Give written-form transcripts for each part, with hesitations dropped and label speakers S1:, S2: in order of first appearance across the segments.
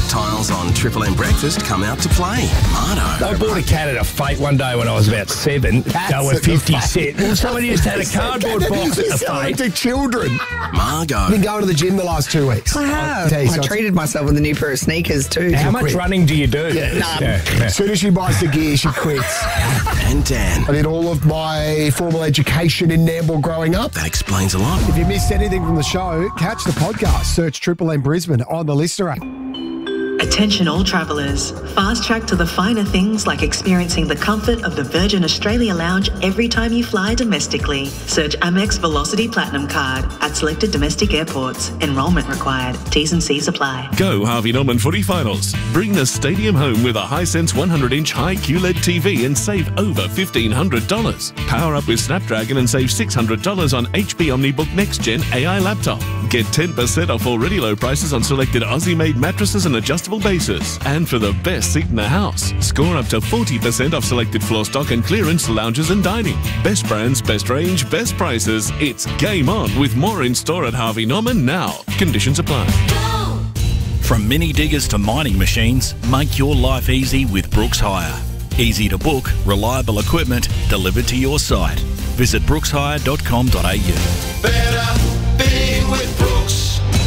S1: favourite tiles on Triple M Breakfast come out to play. Mardo.
S2: I bought a cat at a fete one day when I was about 7. They were 50 cent. Well, somebody just had a cardboard box at the fete.
S3: To children.
S1: Margot.
S3: I've been going to the gym the last 2 weeks.
S4: I have. I treated myself with a new pair of sneakers too.
S2: How much running do you do?
S4: None.
S3: As soon as she buys the gear, she quits.
S1: And Dan.
S3: I did all of my formal education in Nambour growing up.
S1: That explains a lot.
S3: If you missed anything from the show, catch the podcast. Search Triple M Brisbane on the Lister app.
S5: Attention all travellers. Fast track to the finer things like experiencing the comfort of the Virgin Australia Lounge every time you fly domestically. Search Amex Velocity Platinum Card at selected domestic airports. Enrolment required. T's and C's apply.
S6: Go Harvey Norman Footy Finals. Bring the stadium home with a Hisense 100-inch high QLED TV and save over $1,500. Power up with Snapdragon and save $600 on HP OmniBook Next Gen AI laptop. Get 10% off already low prices on selected Aussie-made mattresses and adjustable bases. And for the best seat in the house, score up to 40% off selected floor stock and clearance lounges and dining. Best brands, best range, best prices. It's game on with more in store at Harvey Norman now. Conditions apply.
S7: From mini diggers to mining machines, make your life easy with Brooks Hire. Easy to book, reliable equipment delivered to your site. Visit brookshire.com.au.
S8: Better being with Brooks.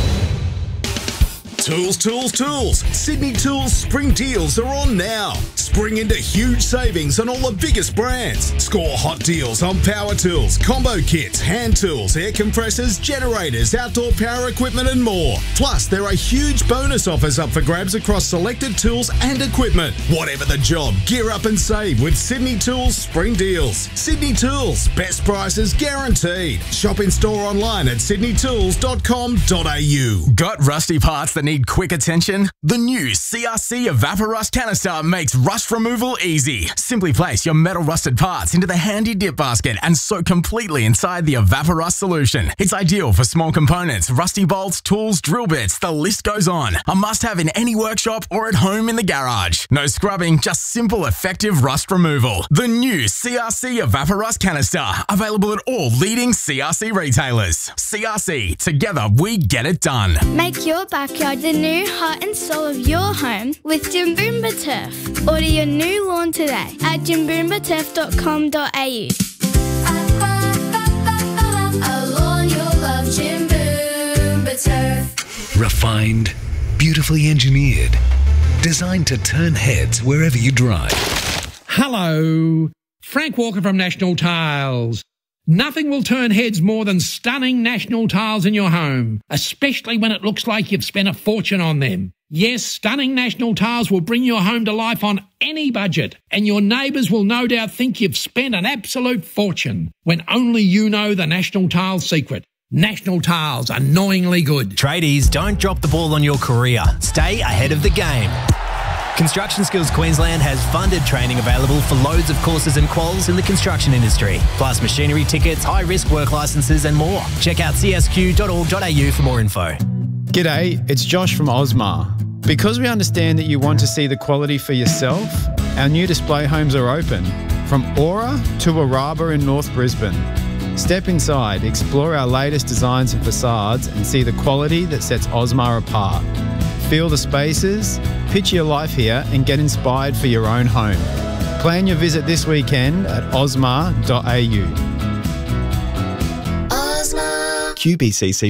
S9: Tools, tools, tools. Sydney Tools spring deals are on now. Spring into huge savings on all the biggest brands. Score hot deals on power tools, combo kits, hand tools, air compressors, generators, outdoor power equipment and more. Plus, there are huge bonus offers up for grabs across selected tools and equipment. Whatever the job, gear up and save with Sydney Tools spring deals. Sydney Tools, best prices guaranteed. Shop in store online at sydneytools.com.au.
S10: Got rusty parts that need quick attention? The new CRC Evaporust canister makes rust removal easy. Simply place your metal rusted parts into the handy dip basket and soak completely inside the Evaporust solution. It's ideal for small components, rusty bolts, tools, drill bits, the list goes on. A must-have in any workshop or at home in the garage. No scrubbing, just simple, effective rust removal. The new CRC Evaporust canister, available at all leading CRC retailers. CRC, together we get it done.
S11: Make your backyard the new heart and soul of your home with Jimboomba Turf. Order your new lawn today at jimboombaturf.com.au.
S12: A lawn you'll love, Jimboomba Turf.
S13: Refined, beautifully engineered, designed to turn heads wherever you drive.
S14: Hello, Frank Walker from National Tiles. Nothing will turn heads more than stunning National Tiles in your home, especially when it looks like you've spent a fortune on them. Yes, stunning National Tiles will bring your home to life on any budget, and your neighbours will no doubt think you've spent an absolute fortune, when only you know the National Tiles secret. National Tiles, annoyingly good.
S15: Tradies, don't drop the ball on your career. Stay ahead of the game. Construction Skills Queensland has funded training available for loads of courses and quals in the construction industry, plus machinery tickets, high-risk work licences and more. Check out csq.org.au for more info.
S16: G'day, it's Josh from Osmar. Because we understand that you want to see the quality for yourself, our new display homes are open, from Aura to Araba in North Brisbane. Step inside, explore our latest designs and facades and see the quality that sets Osmar apart. Feel the spaces, pitch your life here and get inspired for your own home. Plan your visit this weekend at osmar.au.
S12: Osmar.
S13: QBCC